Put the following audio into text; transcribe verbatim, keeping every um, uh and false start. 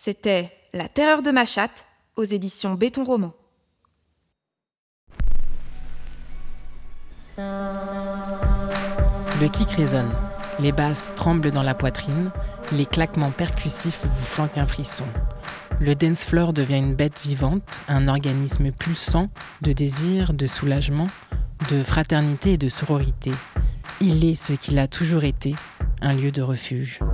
C'était La terreur de ma chatte aux éditions Béton Roman. Le kick résonne, les basses tremblent dans la poitrine, les claquements percussifs vous flanquent un frisson. Le dance floor devient une bête vivante, un organisme pulsant de désir, de soulagement, de fraternité et de sororité. Il est ce qu'il a toujours été, un lieu de refuge.